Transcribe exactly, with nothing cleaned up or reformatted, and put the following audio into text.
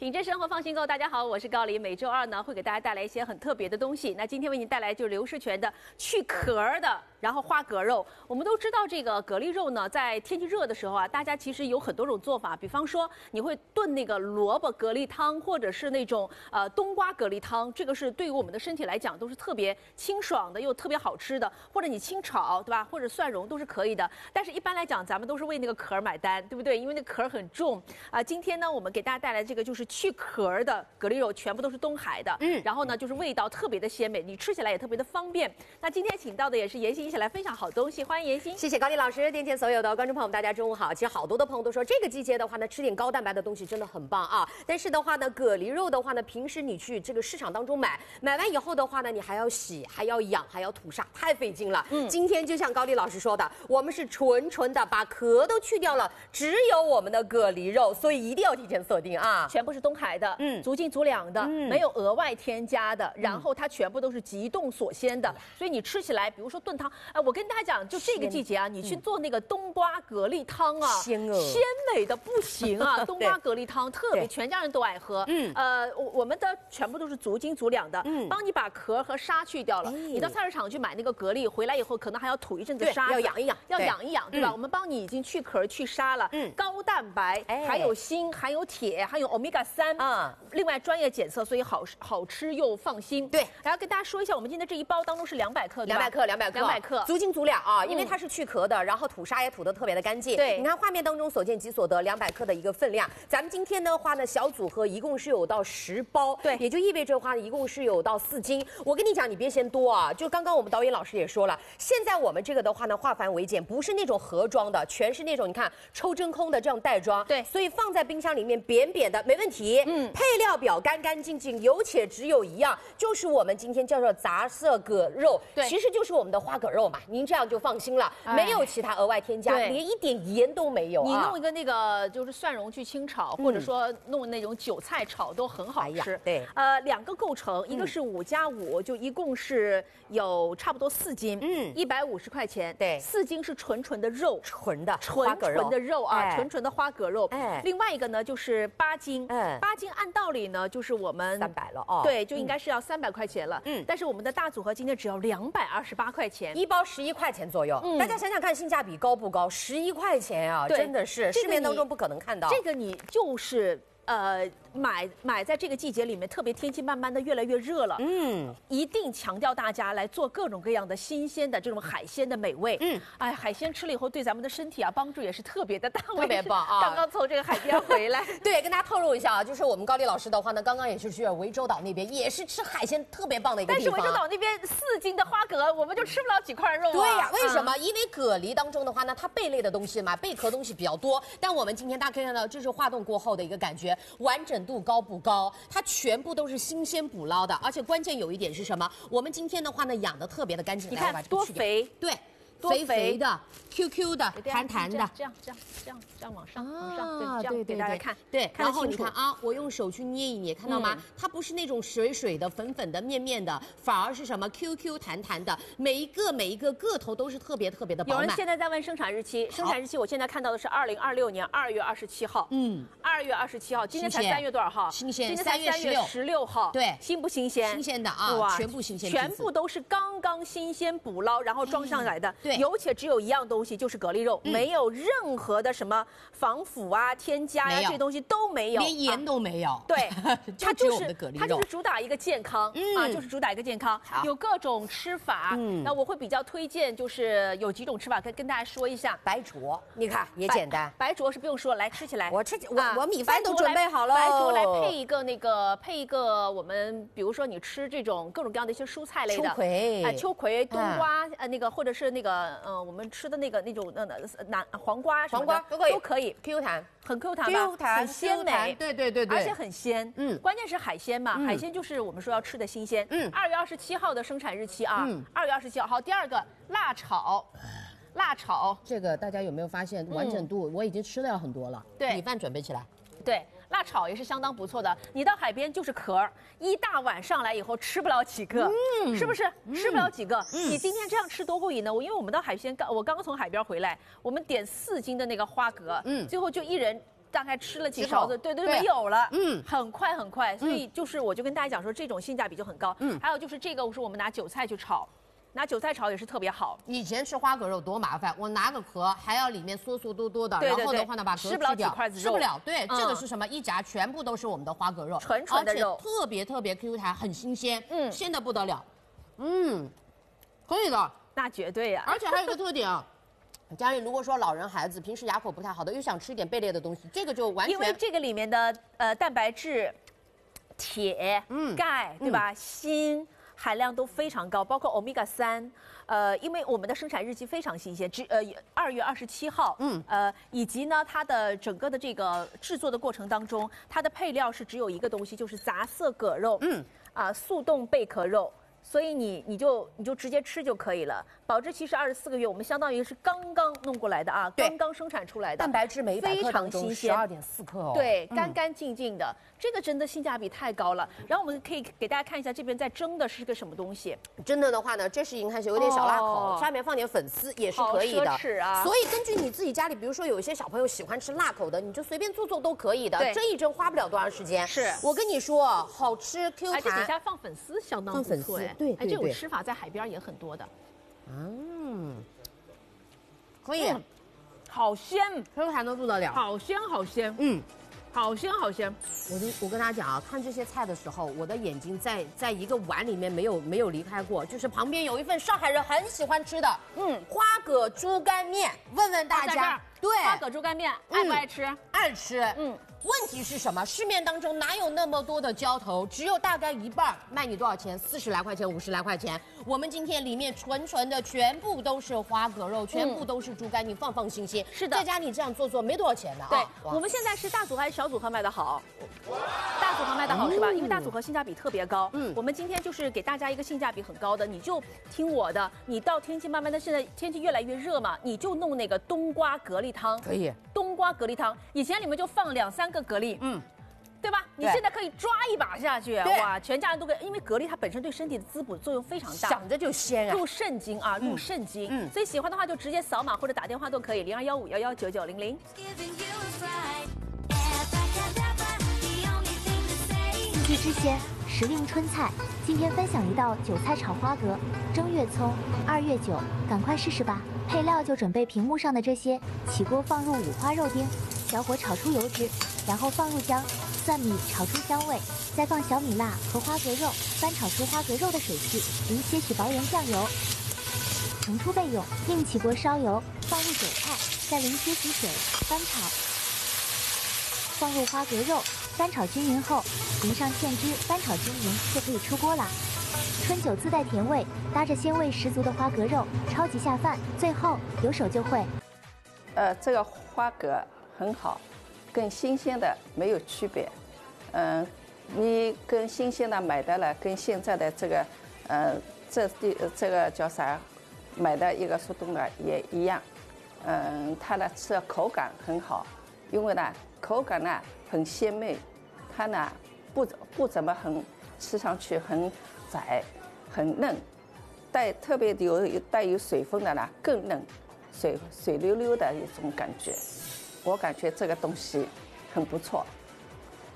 品质生活放心购，大家好，我是高丽。每周二呢会给大家带来一些很特别的东西。那今天为您带来就是刘世全的去壳的，然后花蛤肉。我们都知道这个蛤蜊肉呢，在天气热的时候啊，大家其实有很多种做法。比方说你会炖那个萝卜蛤蜊汤，或者是那种呃冬瓜蛤蜊汤，这个是对于我们的身体来讲都是特别清爽的，又特别好吃的。或者你清炒，对吧？或者蒜蓉都是可以的。但是一般来讲，咱们都是为那个壳买单，对不对？因为那壳很重啊、呃。今天呢，我们给大家带来这个就是去壳的蛤蜊肉，全部都是东海的，嗯，然后呢就是味道特别的鲜美，你吃起来也特别的方便。那今天请到的也是妍希一起来分享好东西，欢迎妍希。 谢谢高丽老师，电前所有的观众朋友们，大家中午好。其实好多的朋友都说这个季节的话呢，吃点高蛋白的东西真的很棒啊。但是的话呢，蛤蜊肉的话呢，平时你去这个市场当中买，买完以后的话呢，你还要洗，还要养，还要吐沙，太费劲了。嗯，今天就像高丽老师说的，我们是纯纯的把壳都去掉了，只有我们的蛤蜊肉，所以一定要提前锁定啊。 全部是东海的，嗯，足斤足两的，嗯，没有额外添加的，然后它全部都是急冻锁鲜的，所以你吃起来，比如说炖汤，哎，我跟大家讲，就这个季节啊，你去做那个冬瓜蛤蜊汤啊， 鲜哦， 鲜美的不行啊，冬瓜蛤蜊汤特别，全家人都爱喝，嗯，呃，我我们的全部都是足斤足两的，嗯，帮你把壳和沙去掉了，你到菜市场去买那个蛤蜊，回来以后可能还要吐一阵子沙， 要养一养， 要养一养，对吧？我们帮你已经去壳去沙了，嗯，高蛋白，还有锌，含有铁，还有欧米伽三啊，另外专业检测，所以好好吃又放心。 对， 然后跟大家说一下，我们今天这一包当中是两百克， 两百克，两百克， 两百克， 足斤足两啊，因为它是去壳的，然后吐沙也吐得特别的干净。 对， 你看画面当中所见即所得，两百克的一个分量。咱们今天的话呢，小组合一共是有到十包， 对， 也就意味着的话呢，一共是有到四斤。我跟你讲，你别嫌多啊，就刚刚我们导演老师也说了，现在我们这个的话呢，化繁为简，不是那种盒装的，全是那种你看抽真空的这样袋装， 对， 所以放在冰箱里面扁扁的没问题。嗯，配料表干干净净，有且只有一样，就是我们今天叫做杂色蛤肉，对，其实就是我们的花蛤肉嘛，您这样就放心了，没有其他额外添加，连一点盐都没有、啊。 你弄一个那个就是蒜蓉去清炒，嗯、或者说弄那种韭菜炒都很好吃。哎、 对， 呃，两个构成，一个是五加五，就一共是有差不多四斤，嗯，一百五十块钱。 对， 四斤是纯纯的肉， 纯的纯纯的肉啊，哎、纯纯的花蛤肉。 哎， 另外一个呢就是八斤， 哎， 八斤按道理呢就是我们三百了哦， 对，就应该是要三百块钱了。嗯，但是我们的大组合今天只要两百二十八块钱， 一包十一块钱左右。嗯，大家想想看，性价比高不高？十一块钱啊，真的是市面当中不可能看到。 这个你就是。呃，买买在这个季节里面，特别天气慢慢的越来越热了，嗯，一定强调大家来做各种各样的新鲜的这种海鲜的美味，嗯，哎，海鲜吃了以后对咱们的身体啊帮助也是特别的大， 特别棒啊！ 刚刚从这个海边回来， 对，跟大家透露一下啊，就是我们高丽老师的话呢，刚刚也是去涠洲岛那边，也是吃海鲜特别棒的一个地方。 但是涠洲岛那边四斤的花蛤，我们就吃不了几块肉啊。 对呀、啊，为什么？嗯、因为蛤蜊当中的话呢，它贝类的东西嘛，贝壳东西比较多，但我们今天大家可以看到，这是化冻过后的一个感觉，完整度高不高？它全部都是新鲜捕捞的，而且关键有一点是什么？我们今天的话呢，养的特别的干净。 你看多肥， 对，肥肥的 ，Q Q 的，弹弹的， 这样这样这样这样往上往上，对，这样给大家看， 对。然后你看啊，我用手去捏一捏，看到吗？它不是那种水水的、粉粉的、面面的，反而是什么 Q Q 弹弹的，每一个每一个个头都是特别特别的饱满。 有人现在在问生产日期，生产日期我现在看到的是二零二六年二月二十七号，嗯，二月二十七号，今天才三月多少号？ 新鲜， 今天才三月十六号， 对， 新不新鲜？ 新鲜的啊，哇，全部新鲜， 全部都是刚刚新鲜捕捞，然后装上来的， 对， 有且只有一样东西，就是蛤蜊肉，没有任何的什么防腐啊、添加呀，这些东西都没有， 连盐都没有。 对， 它就是它就是主打一个健康啊，就是主打一个健康，有各种吃法。那我会比较推荐，就是有几种吃法，跟跟大家说一下。 白灼，你看也简单。 白灼是不用说，来吃起来。 我吃，我我米饭都准备好了。 白灼来配一个那个配一个我们，比如说你吃这种各种各样的一些蔬菜类的， 秋葵， 哎，秋葵、冬瓜，呃，那个或者是那个，呃，我们吃的那个那种那南黄瓜什么的， 黄瓜都可以， 都可以 ，Q 弹， 很 Q 弹吧， Q 弹， 很鲜美， 对对对对， 而且很鲜，嗯，关键是海鲜嘛，海鲜就是我们说要吃的新鲜，嗯，二月二十七号的生产日期啊，嗯，二月二十七号，好，第二个辣炒。辣炒这个大家有没有发现完整度？我已经吃掉很多了。 对， 米饭准备起来。 对，辣炒也是相当不错的。你到海边就是壳，一大碗上来以后吃不了几个，嗯，是不是？嗯、吃不了几个。嗯、你今天这样吃多过瘾呢？我因为我们到海鲜刚，我刚刚从海边回来，我们点四斤的那个花蛤，嗯，最后就一人。 大概吃了几勺子，对对， 对没有了， 嗯， 很快很快，所以就是我就跟大家讲说，这种性价比就很高。 嗯， 还有就是这个，我说我们拿韭菜去炒。拿韭菜炒也是特别好。 以前吃花蛤肉多麻烦，我拿个壳还要里面酥酥多多的， 对对对， 然后的话呢把壳吃不了去掉， 几块子肉， 吃不了。对， 嗯、 这个是什么？一夹全部都是我们的花蛤肉， 纯纯的肉， 特别特别 Q 弹，很新鲜， 嗯， 鲜的不得了，嗯，可以的， 那绝对呀、 啊。而且还有一个特点啊。家里如果说老人孩子平时牙口不太好的，又想吃一点贝类的东西，这个就完全因为这个里面的呃蛋白质、铁、 嗯、 钙，对吧？嗯、锌含量都非常高，包括欧米伽三。呃，因为我们的生产日期非常新鲜，只呃二月二十七号，嗯，呃，以及呢，它的整个的这个制作的过程当中，它的配料是只有一个东西，就是杂色蛤肉，嗯，啊、呃，速冻贝壳肉。所以你你就你就直接吃就可以了，保质期是二十四个月，我们相当于是刚刚弄过来的啊，刚刚生产出来的， 蛋白质每一百克当中十二点四克哦， 对，干干净净的，嗯、这个真的性价比太高了。然后我们可以给大家看一下这边在蒸的是个什么东西。 蒸的的话呢，这是银汉血有点小辣口，哦、下面放点粉丝也是可以的。 好奢侈啊！ 所以根据你自己家里，比如说有一些小朋友喜欢吃辣口的，你就随便做做都可以的。蒸一蒸花不了多长时间。 是我跟你说，好吃 Q 弹， 而且底下放粉丝相当不错哎。 对， 哎，这种吃法在海边也很多的。 嗯，可以， 嗯、好鲜 ，Q 弹都不得了， 好鲜好鲜，嗯，好鲜好鲜。 我跟我跟大家讲啊，看这些菜的时候，我的眼睛在在一个碗里面没有没有离开过，就是旁边有一份上海人很喜欢吃的，嗯，花蛤猪肝面。问问大家，对， 花蛤猪肝面爱不爱吃？ 嗯、爱吃，嗯。问题是什么？市面当中哪有那么多的浇头？只有大概一半，卖你多少钱？四十来块钱，五十来块钱。我们今天里面纯纯的全部都是花蛤肉，全部都是猪肝，你放放心心。 是的， 在家里这样做做没多少钱的啊。 对，我们现在是大组合还是小组合卖的好？大组合卖的好是吧？因为大组合性价比特别高。嗯，我们今天就是给大家一个性价比很高的，你就听我的。你到天气慢慢的，现在天气越来越热嘛，你就弄那个冬瓜蛤蜊汤。 可以。 冬瓜蛤蜊汤，以前里面就放两三个蛤蜊。嗯。对吧？你现在可以抓一把下去，哇！全家人都可以，因为蛤蜊它本身对身体的滋补作用非常大， 想着就鲜啊， 入肾经啊，入肾经。嗯，所以喜欢的话就直接扫码或者打电话都可以，零二幺五幺幺九九零零。 四季之鲜，时令春菜。今天分享一道韭菜炒花蛤，正月葱，二月韭，赶快试试吧！配料就准备屏幕上的这些，起锅放入五花肉丁，小火炒出油脂，然后放入姜。蒜米炒出香味，再放小米辣和花蛤肉，翻炒出花蛤肉的水汽，淋些许薄盐酱油，盛出备用。另起锅烧油，放入韭菜，再淋些许水，翻炒。放入花蛤肉，翻炒均匀后，淋上芡汁，翻炒均匀就可以出锅了。春韭自带甜味，搭着鲜味十足的花蛤肉，超级下饭。最后有手就会。 呃，这个花蛤很好。跟新鲜的没有区别，嗯，你跟新鲜的买的了，跟现在的这个，呃，这地这个叫啥，买的一个速冻的也一样，嗯，它呢吃口感很好，因为呢口感呢很鲜美，它呢不不怎么很吃上去很窄，很嫩，带特别有带有水分的呢更嫩，水水溜溜的一种感觉。我感觉这个东西很不错。